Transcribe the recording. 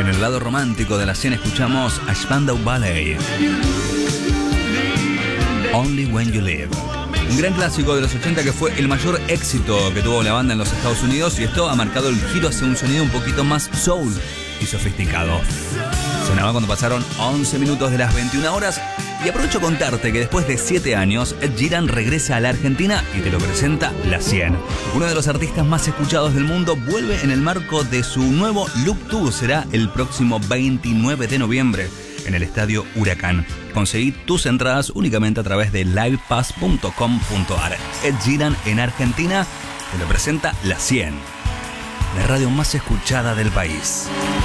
En el lado romántico de la 100 escuchamos a Spandau Ballet, Only When You Live. Un gran clásico de los 80 que fue el mayor éxito que tuvo la banda en los Estados Unidos, y esto ha marcado el giro hacia un sonido un poquito más soul y sofisticado. Sonaba cuando pasaron 11 minutos de las 21 horas. Y aprovecho contarte que después de 7 años, Ed Sheeran regresa a la Argentina y te lo presenta La 100. Uno de los artistas más escuchados del mundo vuelve en el marco de su nuevo Look Tour. Será el próximo 29 de noviembre en el Estadio Huracán. Conseguí tus entradas únicamente a través de livepass.com.ar. Ed Sheeran en Argentina te lo presenta La 100, la radio más escuchada del país.